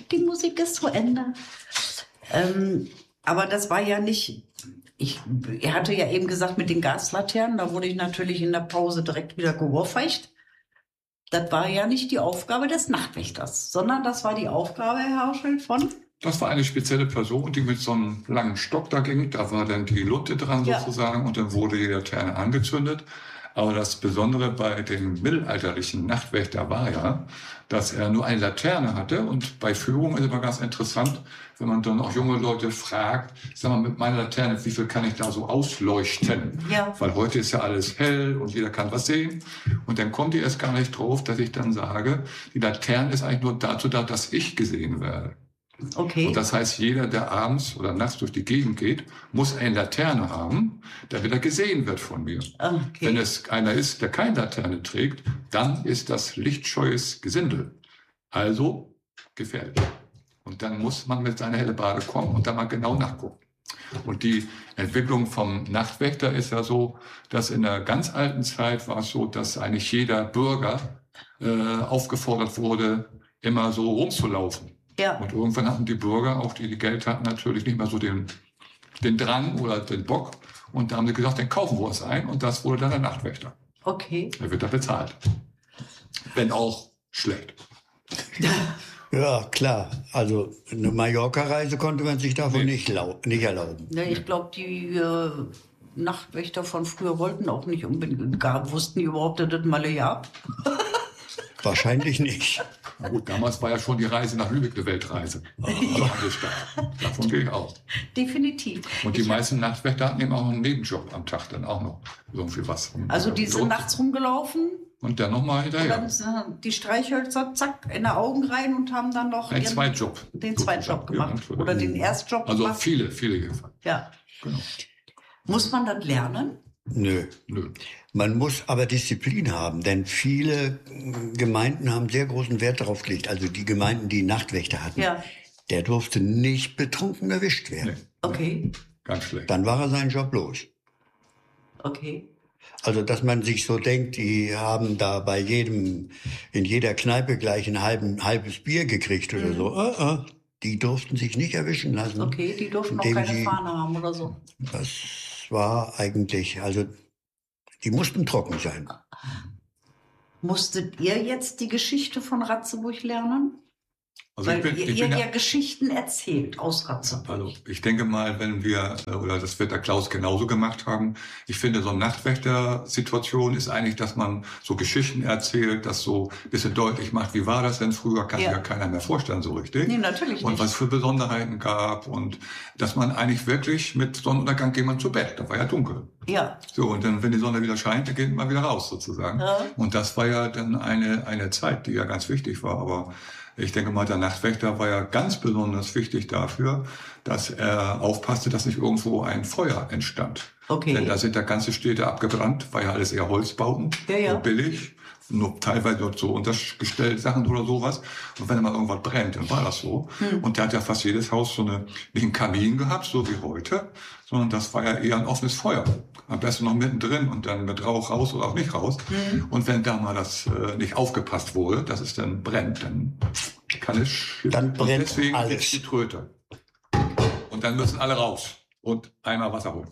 die Musik ist zu Ende. Aber das war ja nicht, er hatte ja eben gesagt mit den Gaslaternen, da wurde ich natürlich in der Pause direkt wieder geohrfeigt. Das war ja nicht die Aufgabe des Nachtwächters, sondern das war die Aufgabe, Herr Hauschild, von... Das war eine spezielle Person, die mit so einem langen Stock da ging. Da war dann die Lunte dran sozusagen und dann wurde die Laterne angezündet. Aber das Besondere bei dem mittelalterlichen Nachtwächter war ja, dass er nur eine Laterne hatte. Und bei Führung ist immer ganz interessant, wenn man dann auch junge Leute fragt, sag mal, mit meiner Laterne, wie viel kann ich da so ausleuchten? Ja. Weil heute ist ja alles hell und jeder kann was sehen. Und dann kommt die erst gar nicht drauf, dass ich dann sage, die Laterne ist eigentlich nur dazu da, dass ich gesehen werde. Okay. Und das heißt, jeder, der abends oder nachts durch die Gegend geht, muss eine Laterne haben, damit er gesehen wird von mir. Okay. Wenn es einer ist, der keine Laterne trägt, dann ist das lichtscheues Gesindel. Also gefährlich. Und dann muss man mit seiner Hellebarde kommen und da mal genau nachgucken. Und die Entwicklung vom Nachtwächter ist ja so, dass in der ganz alten Zeit war es so, dass eigentlich jeder Bürger aufgefordert wurde, immer so rumzulaufen. Ja. Und irgendwann hatten die Bürger, auch die Geld hatten, natürlich nicht mehr so den Drang oder den Bock. Und da haben sie gesagt, dann kaufen wir uns ein. Und das wurde dann der Nachtwächter. Okay. Der wird da bezahlt. Wenn auch schlecht. Ja, klar. Also eine Mallorca-Reise konnte man sich davon nicht erlauben. Ja, ich glaube, die Nachtwächter von früher wollten auch nicht unbedingt, wussten die überhaupt, dass das mal ja. Wahrscheinlich nicht. Na gut, damals war ja schon die Reise nach Lübeck eine Weltreise. Davon gehe ich aus. Definitiv. Und die meisten Nachtwächter hatten eben auch einen Nebenjob am Tag dann auch noch. Irgendwie was. Also die sind nachts rumgelaufen. Und dann nochmal hinterher. Und dann die Streichhölzer, zack, in die Augen rein und haben dann noch den Zweitjob gemacht. Ja, oder den Erstjob also gemacht. viele jedenfalls. Ja. Genau. Muss man das lernen? Nö. Man muss aber Disziplin haben, denn viele Gemeinden haben sehr großen Wert darauf gelegt. Also die Gemeinden, die Nachtwächter hatten, der durfte nicht betrunken erwischt werden. Nee. Okay. Ganz schlecht. Dann war er seinen Job los. Okay. Also, dass man sich so denkt, die haben da in jeder Kneipe gleich ein halbes Bier gekriegt oder so. Die durften sich nicht erwischen lassen. Okay, die durften noch keine Fahne haben oder so. Das war eigentlich, also, die mussten trocken sein. Musstet ihr jetzt die Geschichte von Ratzeburg lernen? Also Weil ihr ja Geschichten erzählt aus Ratzeburg. Also ich denke mal, wenn wir, oder das wird der Klaus genauso gemacht haben, ich finde, so eine Nachtwächter-Situation ist eigentlich, dass man so Geschichten erzählt, das so ein bisschen deutlich macht, wie war das denn früher, kann sich ja keiner mehr vorstellen so richtig. Nee, natürlich nicht. Und was für Besonderheiten gab und dass man eigentlich wirklich mit Sonnenuntergang geht man zu Bett, da war ja dunkel. Ja. So, und dann, wenn die Sonne wieder scheint, dann geht man wieder raus sozusagen. Ja. Und das war ja dann eine Zeit, die ja ganz wichtig war, aber ich denke mal, der Nachtwächter war ja ganz besonders wichtig dafür, dass er aufpasste, dass nicht irgendwo ein Feuer entstand. Okay. Denn da sind ja ganze Städte abgebrannt, war ja alles eher Holzbauten, so billig, nur teilweise nur so untergestellte Sachen oder sowas. Und wenn mal irgendwas brennt, dann war das so. Und der hat ja fast jedes Haus so nicht einen Kamin gehabt, so wie heute, sondern das war ja eher ein offenes Feuer. Am besten noch mittendrin und dann mit Rauch raus oder auch nicht raus. Und wenn da mal das nicht aufgepasst wurde, dass es dann brennt, dann kann es... Dann brennt und deswegen alles. ist die Tröte. Und dann müssen alle raus und einmal Wasser holen.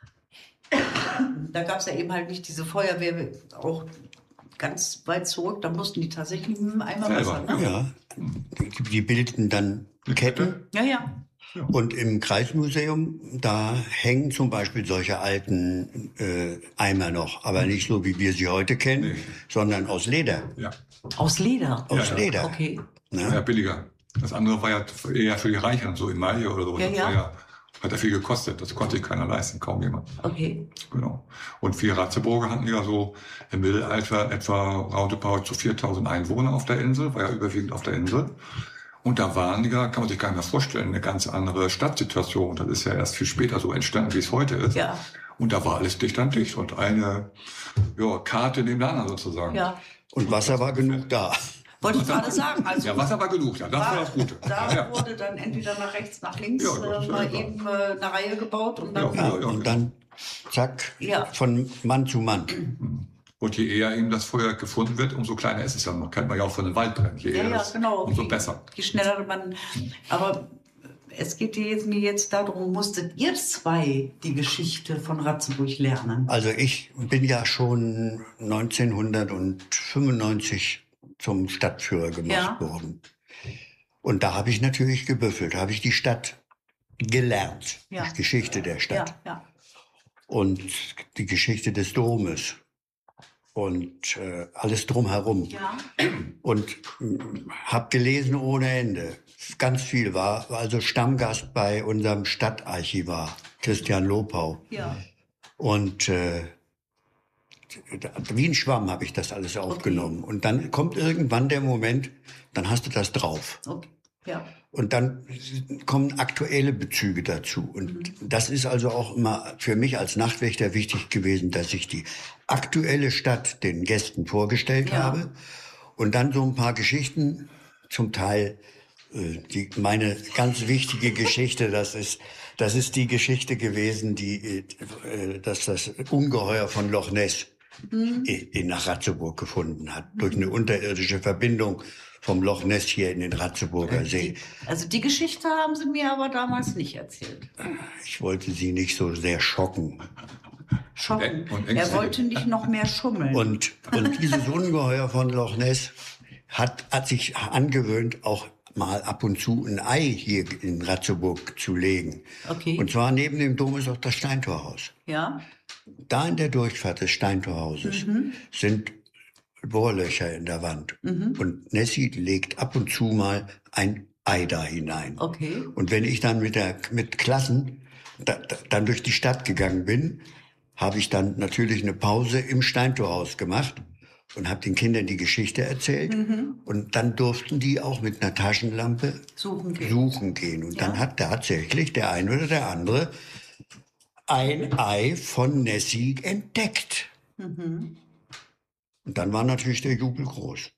Da gab es ja eben halt nicht diese Feuerwehr, auch ganz weit zurück, da mussten die tatsächlich mit einem Eimer Wasser. Ne? Ja, die bildeten dann Ketten. Ja. Und im Kreismuseum, da hängen zum Beispiel solche alten Eimer noch, aber nicht so, wie wir sie heute kennen, sondern aus Leder. Ja. Aus Leder? Aus Leder. Okay. Ja, billiger. Das andere war ja eher für die Reicheren, so Emaille oder so. Ja. Hat ja viel gekostet. Das konnte sich keiner leisten, kaum jemand. Okay. Genau. Und viele Ratzeburger hatten ja so im Mittelalter etwa roundabout zu 4.000 Einwohner auf der Insel, war ja überwiegend auf der Insel. Und da waren ja, kann man sich gar nicht mehr vorstellen, eine ganz andere Stadtsituation. Das ist ja erst viel später so entstanden, wie es heute ist. Ja. Und da war alles dicht an dicht und eine Karte neben der anderen sozusagen. Ja. Und Wasser war genug da. Wollte ich gerade sagen. Also ja, Wasser war genug, ja, das war das Gute. Da wurde dann entweder nach rechts, nach links mal eben eine Reihe gebaut und dann... Und dann zack, von Mann zu Mann. Und je eher eben das Feuer gefunden wird, umso kleiner ist es dann. Man kennt man ja auch von den Waldbränden. Je eher das, genau. umso besser. Je schneller man... Aber es geht mir jetzt darum, musstet ihr zwei die Geschichte von Ratzeburg lernen? Also ich bin ja schon 1995 zum Stadtführer gemacht worden. Und da habe ich natürlich gebüffelt, habe ich die Stadt gelernt, die Geschichte der Stadt. Und die Geschichte des Domes und alles drumherum. Und habe gelesen ohne Ende. Ganz viel, war also Stammgast bei unserem Stadtarchivar, Christian Lopau. Und wie ein Schwamm habe ich das alles aufgenommen. Und dann kommt irgendwann der Moment, dann hast du das drauf. Und dann kommen aktuelle Bezüge dazu. Und das ist also auch immer für mich als Nachtwächter wichtig gewesen, dass ich die aktuelle Stadt den Gästen vorgestellt habe. Und dann so ein paar Geschichten, zum Teil meine ganz wichtige Geschichte, das ist die Geschichte gewesen, dass das Ungeheuer von Loch Ness nach Ratzeburg gefunden hat, durch eine unterirdische Verbindung vom Loch Ness hier in den Ratzeburger See. Also die Geschichte haben Sie mir aber damals nicht erzählt. Ich wollte Sie nicht so sehr schocken. Er wollte nicht noch mehr schummeln. Und dieses Ungeheuer von Loch Ness hat sich angewöhnt, auch mal ab und zu ein Ei hier in Ratzeburg zu legen. Und zwar neben dem Dom ist auch das Steintorhaus. Da in der Durchfahrt des Steintorhauses sind Bohrlöcher in der Wand. Und Nessie legt ab und zu mal ein Ei da hinein. Und wenn ich dann mit Klassen dann durch die Stadt gegangen bin, habe ich dann natürlich eine Pause im Steintorhaus gemacht und habe den Kindern die Geschichte erzählt. Und dann durften die auch mit einer Taschenlampe suchen gehen. Und dann hat tatsächlich der eine oder der andere ein Ei von Nessie entdeckt. Und dann war natürlich der Jubel groß.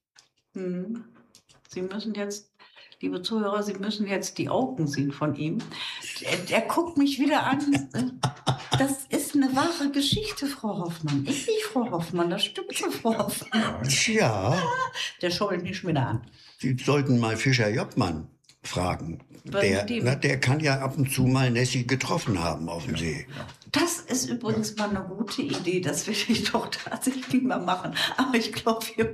Sie müssen jetzt, liebe Zuhörer, Sie müssen jetzt die Augen sehen von ihm. Er guckt mich wieder an. Das ist eine wahre Geschichte, Frau Hoffmann. Ich nicht, Frau Hoffmann, das stimmt so, Frau Hoffmann. Tja. Der schaut mich wieder an. Sie sollten mal Fischer Joppmann fragen. Der kann ja ab und zu mal Nessie getroffen haben auf dem See. Das ist übrigens mal eine gute Idee. Das will ich doch tatsächlich mal machen. Aber ich glaube, wir